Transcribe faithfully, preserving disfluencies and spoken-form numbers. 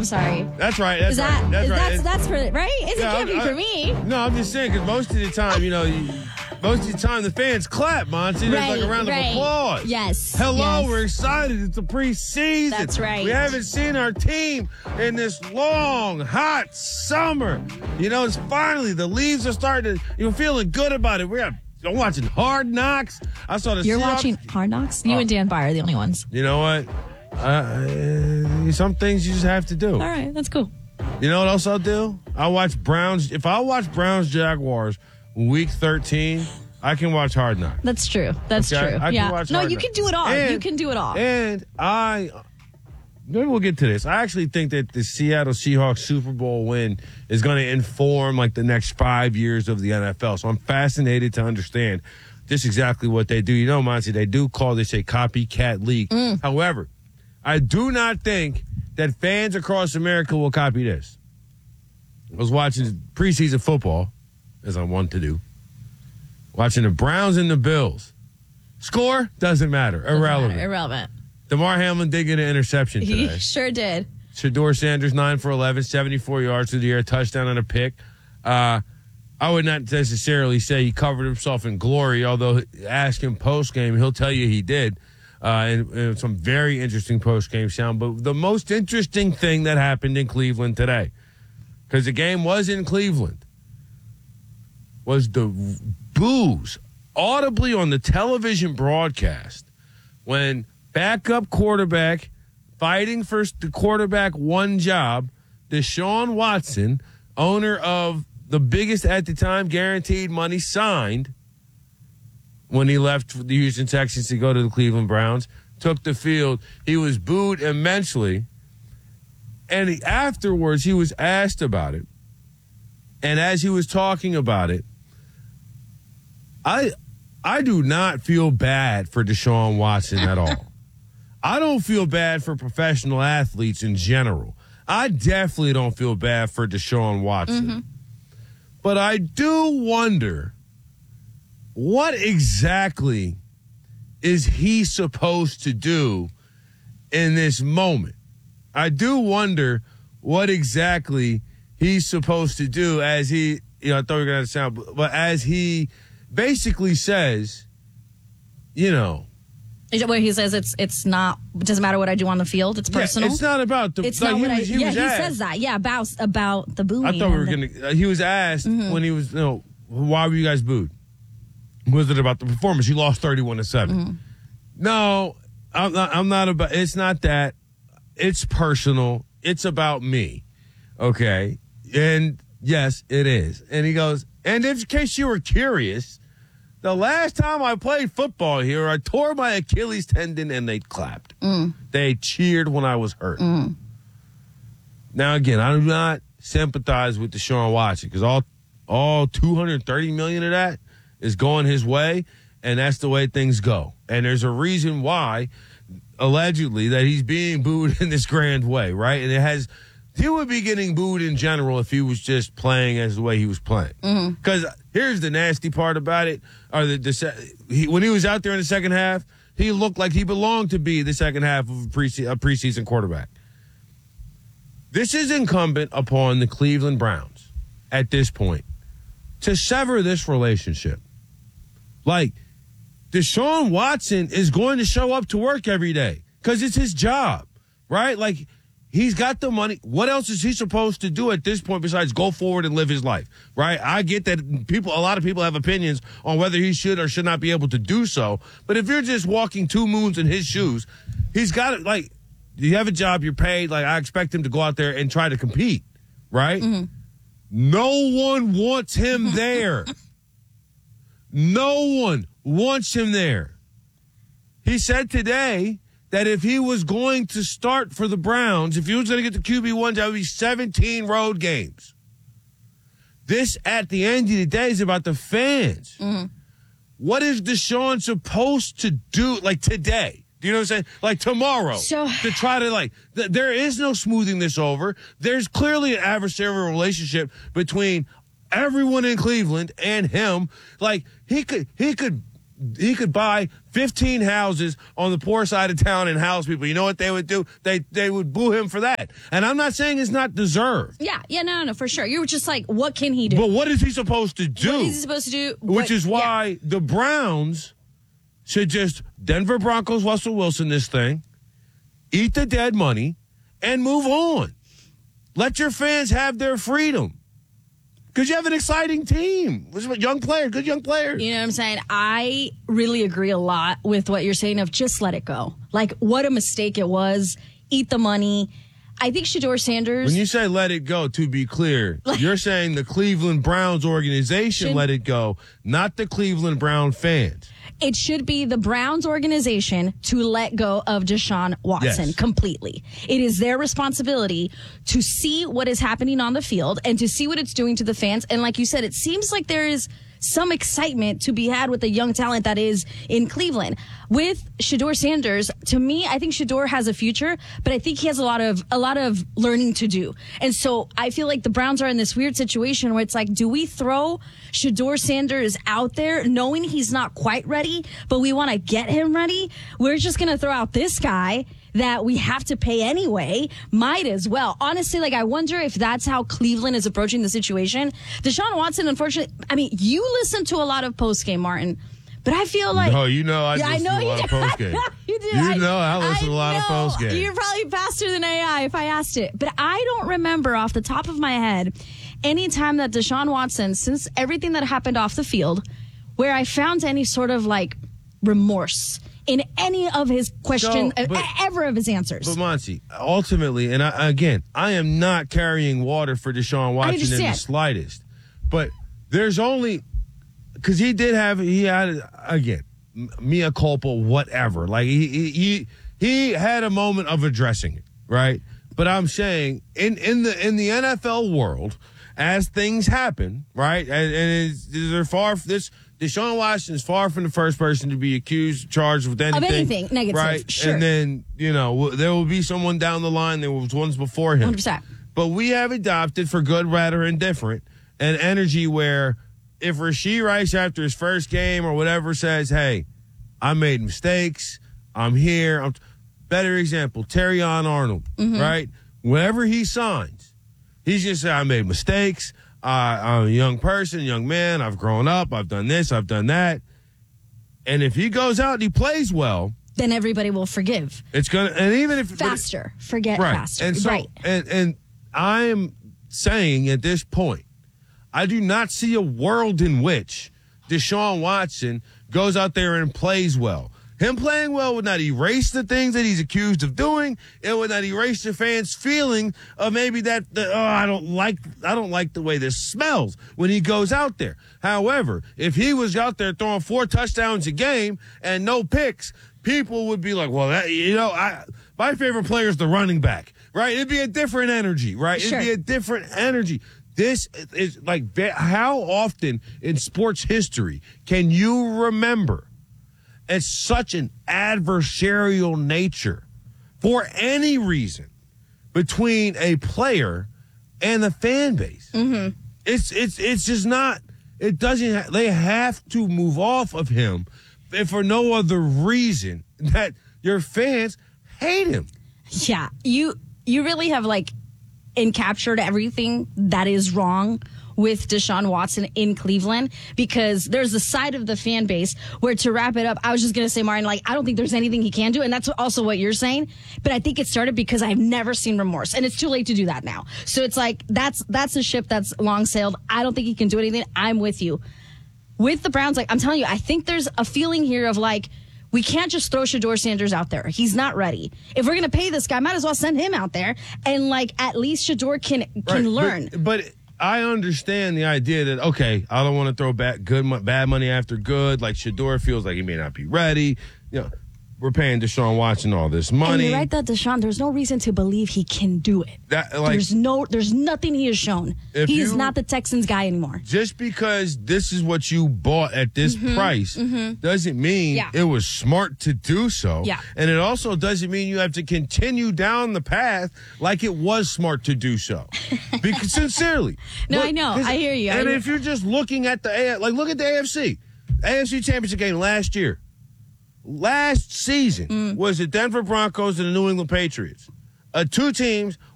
I'm sorry. That's right. That's is that, right. That's is right. That's, that's for, right? It Yeah, can't be I- for me. No, I'm just saying, because most of the time, you know, you, most of the time the fans clap, Monty. There's Right, like a round right. of applause. Yes. Hello, yes. we're excited. It's the preseason. That's right. We haven't seen our team in this long, hot summer. You know, it's finally, the leaves are starting to, you're feeling good about it. We're I'm watching Hard Knocks. I saw the You're Seahawks. watching Hard Knocks? You Oh. and Dan Byer are the only ones. You know what? Uh, some things you just have to do. All right, that's cool. You know what else I'll do? I'll watch Browns. If I watch Browns Jaguars week thirteen, I can watch Hard Knocks. That's true. That's Okay? true. I can yeah. watch No, Hard you Knocks. can do it all. And- you can do it all. And I, maybe we'll get to this. I actually think that the Seattle Seahawks Super Bowl win is going to inform like the next five years of the N F L. So I'm fascinated to understand just exactly what they do. You know, Monty, they do call this a copycat league. Mm. However, I do not think that fans across America will copy this. I was watching preseason football, as I want to do, watching the Browns and the Bills. Score doesn't matter. Doesn't Irrelevant. matter. Irrelevant. DeMar Hamlin did get an interception He today. sure did. Shador Sanders, nine for eleven, seventy-four yards through the air, touchdown and a pick. Uh, I would not necessarily say he covered himself in glory, although ask him post-game, he'll tell you he did. Uh, and, and some very interesting post-game sound. But the most interesting thing that happened in Cleveland today, because the game was in Cleveland, was the boos audibly on the television broadcast when backup quarterback fighting for the quarterback one job, Deshaun Watson, owner of the biggest at the time guaranteed money signed when he left the Houston Texans to go to the Cleveland Browns, took the field. He was booed immensely. And he, afterwards, he was asked about it. And as he was talking about it, I I do not feel bad for Deshaun Watson at all. I don't feel bad for professional athletes in general. I definitely don't feel bad for Deshaun Watson. Mm-hmm. But I do wonder, what exactly is he supposed to do in this moment? I do wonder what exactly he's supposed to do as he, you know, I thought we were going to sound, but as he basically says, you know. Is it where he says it's it's not, it doesn't matter what I do on the field, it's personal? Yeah, it's not about the, It's like, not he what I, was, he yeah, was he asked, says that. Yeah, about, about the booing. I thought we were and the- going to, uh, he was asked Mm-hmm. when he was, you know, why were you guys booed? Was it about the performance? You lost thirty-one to seven. Mm-hmm. No, I'm not, I'm not about, it's not that. It's personal. It's about me. Okay. And yes, it is. And he goes, and in case you were curious, the last time I played football here, I tore my Achilles tendon and they clapped. Mm. They cheered when I was hurt. Mm. Now, again, I do not sympathize with Deshaun Watson because all, all two hundred thirty million dollars of that is going his way, and that's the way things go. And there's a reason why, allegedly, that he's being booed in this grand way, right? And it has, he would be getting booed in general if he was just playing as the way he was playing. Because mm-hmm. here's the nasty part about it, or the, the he, when he was out there in the second half, he looked like he belonged to be the second half of a, prese- a preseason quarterback. This is incumbent upon the Cleveland Browns at this point to sever this relationship. Like, Deshaun Watson is going to show up to work every day because it's his job, right? Like, he's got the money. What else is he supposed to do at this point besides go forward and live his life, right? I get that people, a lot of people have opinions on whether he should or should not be able to do so. But if you're just walking two moons in his shoes, he's got it. Like, you have a job, you're paid. Like, I expect him to go out there and try to compete, right? Mm-hmm. No one wants him there. No one wants him there. He said today that if he was going to start for the Browns, if he was going to get the Q B one, that would be seventeen road games. This, at the end of the day, is about the fans. Mm-hmm. What is Deshaun supposed to do, like, today? Do you know what I'm saying? Like, tomorrow, so, to try to, like, th- there is no smoothing this over. There's clearly an adversarial relationship between everyone in Cleveland and him. Like, he could, he could he could buy fifteen houses on the poor side of town and house people. You know what they would do? They they would boo him for that. And I'm not saying it's not deserved. Yeah, yeah, no, no, no, for sure. You were just like, what can he do? But what is he supposed to do? What is he supposed to do? Which What- is why yeah. the Browns should just Denver Broncos, Russell Wilson this thing, eat the dead money, and move on. Let your fans have their freedom. Because you have an exciting team. Young player, good young player. You know what I'm saying? I really agree a lot with what you're saying of just let it go. Like, what a mistake it was. Eat the money. I think Shedeur Sanders. When you say let it go, to be clear, you're saying the Cleveland Browns organization Should- let it go, not the Cleveland Brown fans. It should be the Browns organization to let go of Deshaun Watson Yes. completely. It is their responsibility to see what is happening on the field and to see what it's doing to the fans. And like you said, it seems like there is some excitement to be had with the young talent that is in Cleveland. With Shedeur Sanders, to me, I think Shedeur has a future, but I think he has a lot of a lot of learning to do. And so I feel like the Browns are in this weird situation where it's like, do we throw Shedeur Sanders out there knowing he's not quite ready, but we want to get him ready? We're just going to throw out this guy that we have to pay anyway. Might as well. Honestly, like, I wonder if that's how Cleveland is approaching the situation. Deshaun Watson, unfortunately, I mean, you listen to a lot of postgame, Martin, but I feel like... Oh, you know I Yeah, I listen know to a you lot do. of postgame. You do. You know I listen to a lot of know. postgame. You're probably faster than A I if I asked it. But I don't remember off the top of my head any time that Deshaun Watson, since everything that happened off the field, where I found any sort of, like, remorse in any of his questions, So, but- ever of his answers. But Monty, ultimately, and I, again, I am not carrying water for Deshaun Watson in the understand. slightest. But there's only because he did have he had again mea culpa, whatever. Like he he he, he had a moment of addressing it, right? But I'm saying in in the in the N F L world, as things happen, right, and, and it's, they're far this. Deshaun Watson is far from the first person to be accused, charged with anything. Of anything negative, right? sure. And then, you know, there will be someone down the line. There was ones before him. one hundred percent. But we have adopted, for good, bad, or indifferent, an energy where if Rashee Rice, after his first game or whatever, says, hey, I made mistakes, I'm here. I'm better example, Terrion Arnold, Mm-hmm. right? Whenever he signs, he's just saying, I made mistakes. Uh, I'm a young person, young man. I've grown up. I've done this. I've done that. And if he goes out and he plays well, Then everybody will forgive. it's gonna. And even if Faster. Forget right, faster. and so, right. and and I'm saying at this point, I do not see a world in which Deshaun Watson goes out there and plays well. Him playing well would not erase the things that he's accused of doing. It would not erase the fans' feeling of maybe that, that oh, I don't like, I don't like the way this smells when he goes out there. However, if he was out there throwing four touchdowns a game and no picks, people would be like, well, that, you know, I, my favorite player is the running back, right? It'd be a different energy, right? Sure. It'd be a different energy. This is like, how often in sports history can you remember it's such an adversarial nature for any reason between a player and the fan base? Mm-hmm. It's it's it's just not. It doesn't. Ha- they have to move off of him, if for no other reason that your fans hate him. Yeah, you you really have like encaptured everything that is wrong with Deshaun Watson in Cleveland, because there's a side of the fan base where, to wrap it up, I was just going to say, Martin, like, I don't think there's anything he can do. And that's also what you're saying. But I think it started because I've never seen remorse, and it's too late to do that now. So it's like, that's, that's a ship that's long sailed. I don't think he can do anything. I'm with you. With the Browns, like, I'm telling you, I think there's a feeling here of like, we can't just throw Shedeur Sanders out there. He's not ready. If we're going to pay this guy, might as well send him out there. And like, at least Shedeur can, can Right, learn. But, but I understand the idea that, okay, I don't want to throw back good, mo- bad money after good. Like Shedeur feels like he may not be ready. You know, we're paying Deshaun Watson all this And money. you're right that Deshaun, there's no reason to believe he can do it. That, like, there's no, there's nothing he has shown. If He is you- not the Texans guy anymore. just because this is what you bought at this price doesn't mean Mm-hmm, Yeah. it was smart to do so. Yeah. And it also doesn't mean you have to continue down the path like it was smart to do so. Because sincerely. No, Look, I know. 'cause- I hear you. I And hear- if you're just looking at the A F, like look at the A F C. A F C Championship game last year, last season, Mm. was the Denver Broncos and the New England Patriots. Uh, two teams